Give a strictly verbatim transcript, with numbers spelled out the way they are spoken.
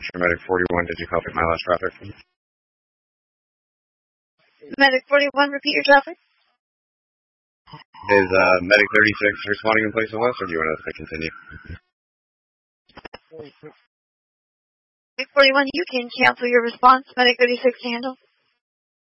for Medic forty-one. Did you copy my last traffic? Medic forty-one, repeat your traffic. Is uh, Medic thirty-six responding in place of us, or do you want us to continue? Medic forty-one, you can cancel your response. Medic thirty-six to handle.